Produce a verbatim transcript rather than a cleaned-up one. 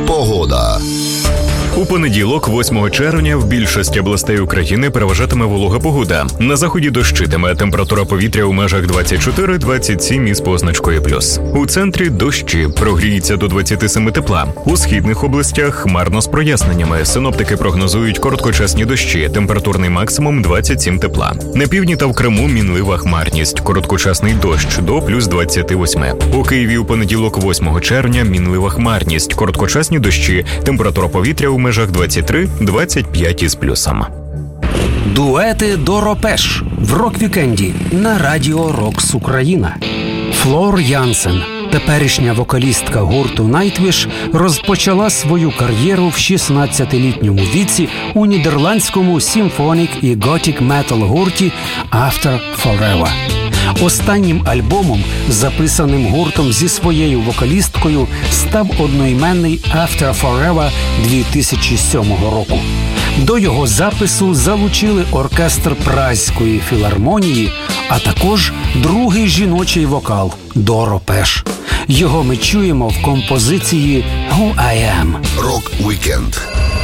Погода. У понеділок, восьмого червня, в більшості областей України переважатиме волога погода. На заході дощитиме, температура повітря у межах двадцять чотири - двадцять сім із позначкою плюс. У центрі дощі, прогріється до двадцять сім тепла. У східних областях хмарно з проясненнями. Синоптики прогнозують короткочасні дощі, температурний максимум двадцять сім тепла. На півдні та в Криму мінлива хмарність, короткочасний дощ до плюс двадцять вісім. У Києві у понеділок, восьмого червня, мінлива хмарність, короткочасні дощі, температура повітря у межах двадцять три - двадцять п'ять із плюсом. Дуети Доро Пеш в рок-вікенді на радіо Рокс Україна. Флор Янсен, теперішня вокалістка гурту Nightwish, розпочала свою кар'єру в шістнадцятилітньому віці у нідерландському симфонік і готік метал гурті After Forever. Останнім альбомом, записаним гуртом зі своєю вокалісткою, став одноіменний After Forever дві тисячі сьомого року. До його запису залучили оркестр Празької філармонії, а також другий жіночий вокал Доро Пеш. Його ми чуємо в композиції «Who I Am». Рок-вікенд.